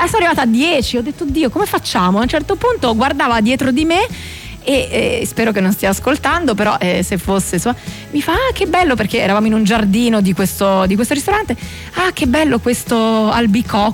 sono arrivata a 10, ho detto Dio, come facciamo? A un certo punto guardava dietro di me e spero che non stia ascoltando, però se fosse mi fa che bello, perché eravamo in un giardino di questo ristorante, che bello questo albicocca,